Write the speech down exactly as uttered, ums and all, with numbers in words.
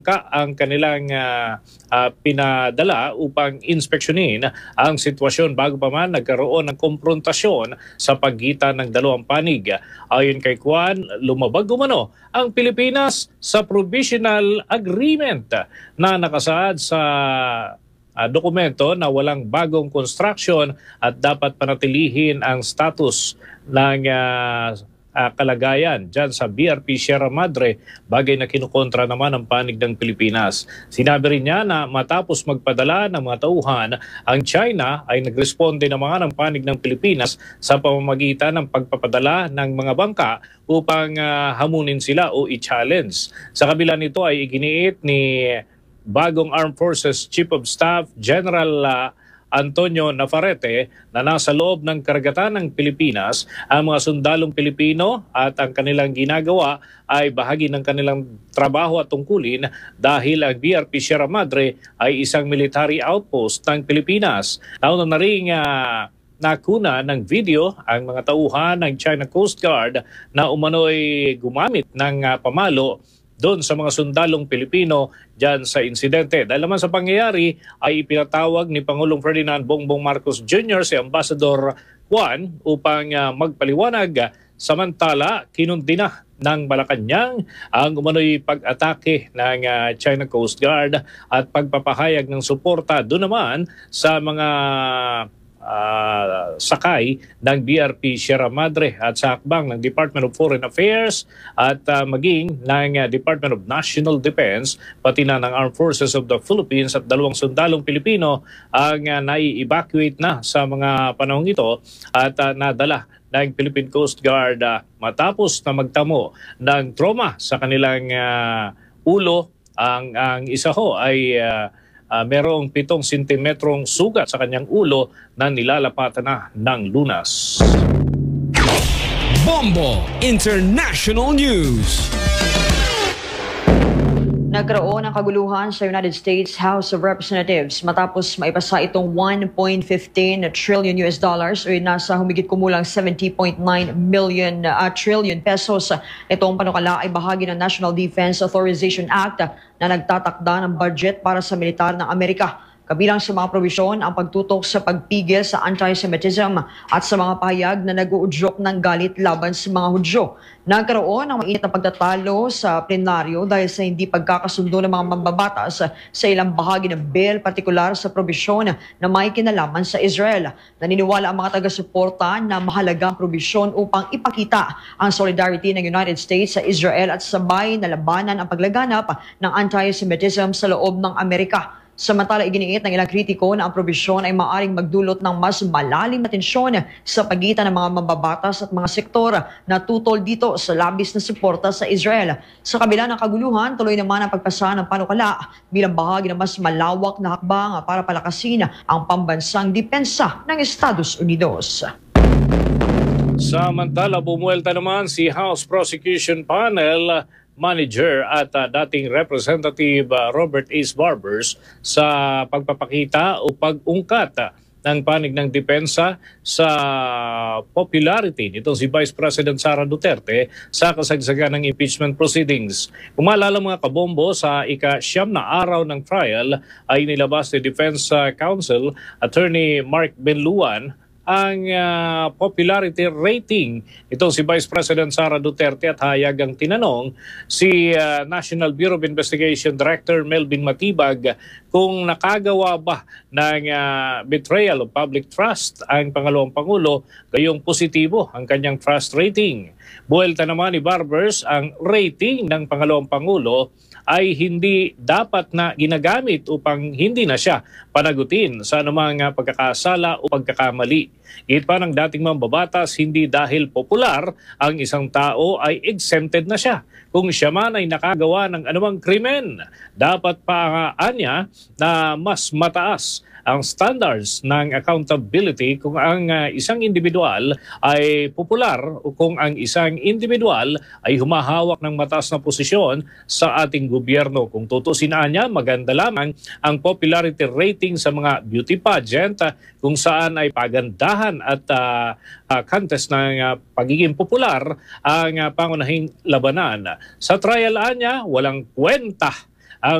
ka ang kanilang uh, uh, pinadala upang inspeksyonin ang sitwasyon bago pa man nagkaroon ng komprontasyon sa pagitan ng dalawang panig. Ayon kay Kwan, lumabag umano ang Pilipinas sa provisional agreement na nakasaad sa uh, dokumento na walang bagong construction at dapat panatilihin ang status ng uh, Uh, kalagayan dyan sa B R P Sierra Madre, bagay na kinukontra naman ang panig ng Pilipinas. Sinabi rin niya na matapos magpadala ng mga tauhan, ang China ay nagresponde naman ng panig ng Pilipinas sa pamamagitan ng pagpapadala ng mga bangka upang uh, hamunin sila o i-challenge. Sa kabila nito ay iginiit ni bagong Armed Forces Chief of Staff General uh, Antonio Navarrete na nasa loob ng karagatan ng Pilipinas ang mga sundalong Pilipino at ang kanilang ginagawa ay bahagi ng kanilang trabaho at tungkulin dahil ang B R P Sierra Madre ay isang military outpost ng Pilipinas. Nauna na rin uh, nakuna ng video ang mga tauhan ng China Coast Guard na umano'y gumamit ng uh, pamalo doon sa mga sundalong Pilipino dyan sa insidente. Dahil naman sa pangyayari ay ipinatawag ni Pangulong Ferdinand Bongbong Marcos Junior si Ambassador Juan upang uh, magpaliwanag. Samantala, kinundi na ng Malacanang ang umano'y pag-atake ng uh, China Coast Guard at pagpapahayag ng suporta doon naman sa mga Uh, sakay ng B R P Sierra Madre at sa hakbang ng Department of Foreign Affairs at uh, maging ng uh, Department of National Defense pati na ng Armed Forces of the Philippines at dalawang sundalong Pilipino ang uh, nai-evacuate na sa mga panahong ito at uh, nadala ng Philippine Coast Guard uh, matapos na magtamo ng trauma sa kanilang uh, ulo. Ang, ang isa ho ay uh, Uh, merong pitong sentimetrong sugat sa kanyang ulo na nilalapatan na ng lunas. Bombo International News. Nagkaroon ng kaguluhan sa United States House of Representatives matapos maipasa itong one point one five trillion U S dollars o nasa humigit kumulang seventy point nine million uh, trillion pesos. Itong panukala ay bahagi ng National Defense Authorization Act na nagtatakda ng budget para sa militar ng Amerika. Kabilang sa mga probisyon ang pagtutok sa pagpigil sa anti-Semitism at sa mga pahayag na nag-uudyok ng galit laban sa mga Hudyo. Nagkaroon ng mainit na pagtatalo sa plenaryo dahil sa hindi pagkakasundo ng mga mambabatas sa ilang bahagi ng bill, partikular sa probisyon na may kinalaman sa Israel. Naniniwala ang mga taga-suporta na mahalagang probisyon upang ipakita ang solidarity ng United States sa Israel at sabay na labanan ang paglaganap ng anti-Semitism sa loob ng Amerika. Samantala, iginiit ng ilang kritiko na ang probisyon ay maaaring magdulot ng mas malalim na tensyon sa pagitan ng mga mambabatas at mga sektor na tutol dito sa labis na suporta sa Israel. Sa kabila ng kaguluhan, tuloy naman ang pagpasa ng panukala bilang bahagi ng mas malawak na hakbang para palakasin ang pambansang depensa ng Estados Unidos. Samantala, bumuelta naman si House Prosecution Panel Manager at uh, dating Representative uh, Robert Ace Barbers sa pagpapakita o pag-ungkat uh, ng panig ng depensa sa popularity nitong si Vice President Sara Duterte sa kasagsagan ng impeachment proceedings. Kung maalala mga kabombo, sa ika-siyam na araw ng trial ay nilabas ni Defense uh, Counsel Attorney Mark Benluan ang uh, popularity rating itong si Vice President Sara Duterte at hayag ang tinanong si uh, National Bureau of Investigation Director Melvin Matibag kung nakagawa ba ng uh, betrayal of public trust ang pangalawang Pangulo, gayong positibo ang kanyang trust rating. Buwelta naman ni Barbers, ang rating ng pangalawang Pangulo ay hindi dapat na ginagamit upang hindi na siya panagutin sa anumang pagkakasala o pagkakamali. Git pa ng dating mambabatas, hindi dahil popular ang isang tao ay exempted na siya. Kung siya man ay nakagawa ng anumang krimen, dapat pa niya na mas mataas ang standards ng accountability kung ang uh, isang individual ay popular o kung ang isang individual ay humahawak ng mataas na posisyon sa ating gobyerno. Kung tutusin niya, maganda lamang ang popularity rating sa mga beauty pageant uh, kung saan ay pagandahan at uh, uh, contest ng uh, pagiging popular ang uh, pangunahing labanan. Sa trial niya, walang kwenta